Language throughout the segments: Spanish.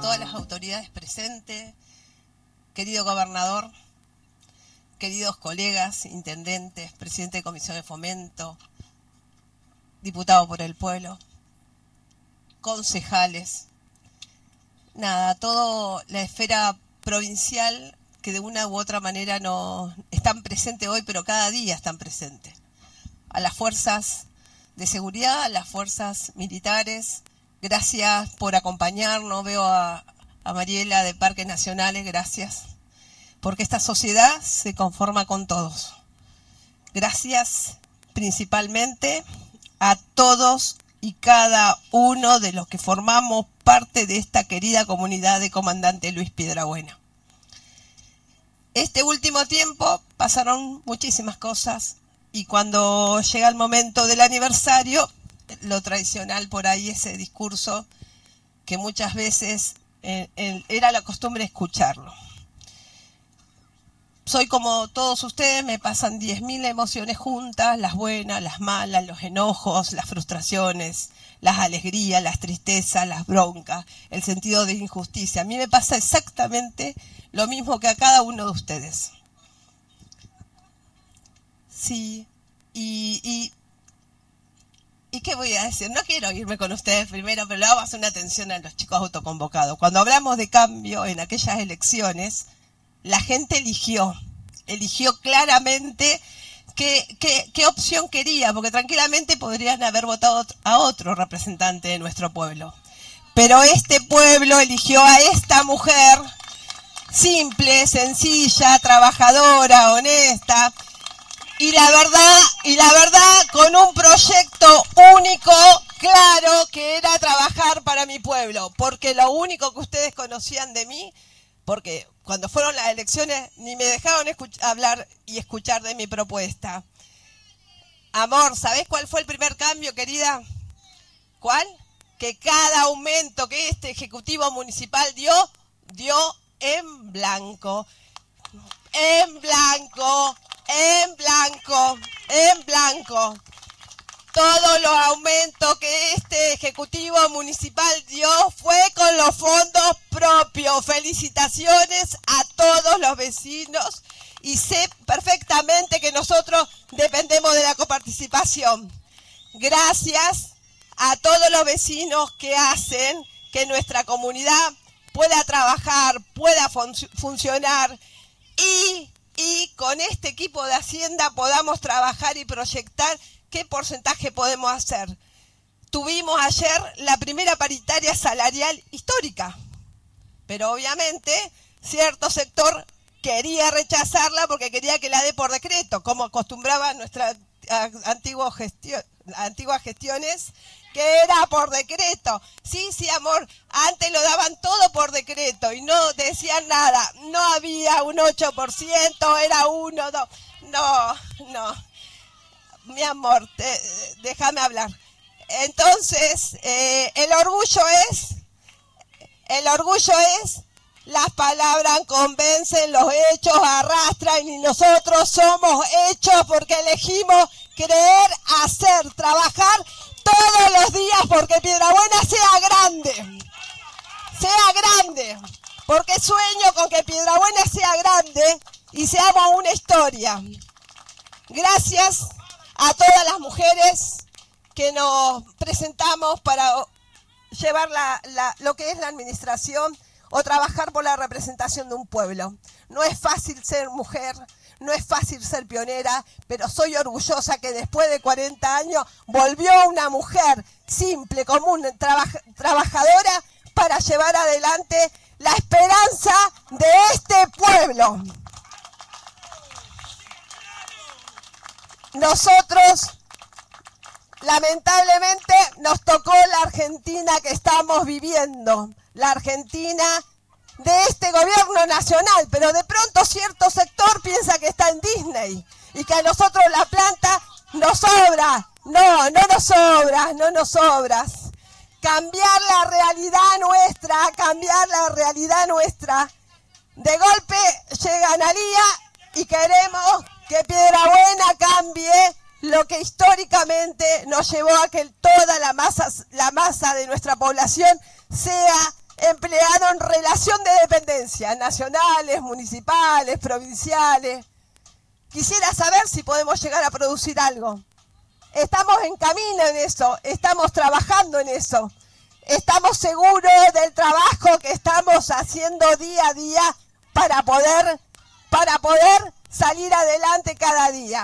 todas las autoridades presentes, querido gobernador, queridos colegas, intendentes, presidente de Comisión de Fomento, diputado por el pueblo, concejales, toda la esfera provincial que de una u otra manera no están presentes hoy, pero cada día están presentes. A las fuerzas de seguridad, a las fuerzas militares, gracias por acompañarnos. Veo a Mariela de Parques Nacionales, gracias, porque esta sociedad se conforma con todos. Gracias principalmente a todos y cada uno de los que formamos parte de esta querida comunidad de Comandante Luis Piedrabuena. Este último tiempo pasaron muchísimas cosas y cuando llega el momento del aniversario, lo tradicional por ahí, ese discurso que muchas veces era la costumbre escucharlo. Soy como todos ustedes, me pasan 10.000 emociones juntas, las buenas, las malas, los enojos, las frustraciones, las alegrías, las tristezas, las broncas, el sentido de injusticia. A mí me pasa exactamente lo mismo que a cada uno de ustedes. Sí, ¿y qué voy a decir? No quiero irme con ustedes primero, pero le vamos a hacer una atención a los chicos autoconvocados. Cuando hablamos de cambio en aquellas elecciones, la gente eligió claramente qué opción quería, porque tranquilamente podrían haber votado a otro representante de nuestro pueblo. Pero este pueblo eligió a esta mujer simple, sencilla, trabajadora, honesta, y la verdad con un proyecto único, claro, que era trabajar para mi pueblo, porque lo único que ustedes conocían de mí, porque cuando fueron las elecciones ni me dejaron hablar y escuchar de mi propuesta. Amor, ¿sabés cuál fue el primer cambio, querida? ¿Cuál? Que cada aumento que este Ejecutivo Municipal dio en blanco. En blanco, en blanco, en blanco. Todos los aumentos que este Ejecutivo Municipal dio fue con los fondos propios. Felicitaciones a todos los vecinos y sé perfectamente que nosotros dependemos de la coparticipación. Gracias a todos los vecinos que hacen que nuestra comunidad pueda trabajar, pueda funcionar y con este equipo de Hacienda podamos trabajar y proyectar qué porcentaje podemos hacer. Tuvimos ayer la primera paritaria salarial histórica, pero obviamente cierto sector quería rechazarla porque quería que la dé por decreto, como acostumbraba nuestra antiguas gestiones, que era por decreto. Sí, amor, antes lo daban todo por decreto y no decían nada. No había un 8%, era 1, 2. No. Mi amor, déjame hablar. Entonces, el orgullo es, las palabras convencen, los hechos arrastran y nosotros somos hechos porque elegimos creer, hacer, trabajar todos los días porque Piedrabuena sea grande, porque sueño con que Piedrabuena sea grande y seamos una historia. Gracias a todas las mujeres que nos presentamos para llevar lo que es la administración o trabajar por la representación de un pueblo. No es fácil ser mujer, no es fácil ser pionera, pero soy orgullosa que después de 40 años volvió una mujer simple, común, trabajadora para llevar adelante la esperanza de este pueblo. Nosotros, lamentablemente, nos tocó la Argentina que estamos viviendo, la Argentina de este gobierno nacional, pero de pronto cierto sector piensa que está en Disney y que a nosotros la planta nos sobra. No nos sobra. Cambiar la realidad nuestra. De golpe llega Analía y queremos que Piedrabuena cambie lo que históricamente nos llevó a que toda la masa de nuestra población sea empleado con relación de dependencia, nacionales, municipales, provinciales. Quisiera saber si podemos llegar a producir algo. Estamos en camino en eso, estamos trabajando en eso. Estamos seguros del trabajo que estamos haciendo día a día para poder salir adelante cada día.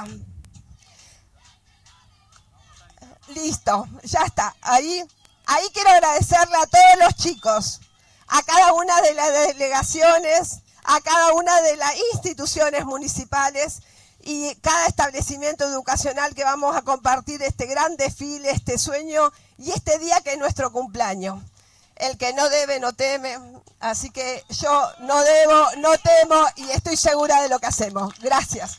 Listo, ya está. Ahí quiero agradecerle a todos los chicos, a cada una de las delegaciones, a cada una de las instituciones municipales y cada establecimiento educacional que vamos a compartir este gran desfile, este sueño y este día que es nuestro cumpleaños. El que no debe no teme, así que yo no debo, no temo y estoy segura de lo que hacemos. Gracias.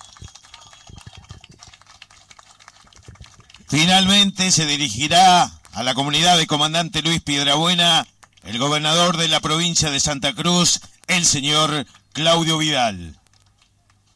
Finalmente se dirigirá a la comunidad de Comandante Luis Piedrabuena el gobernador de la provincia de Santa Cruz, el señor Claudio Vidal.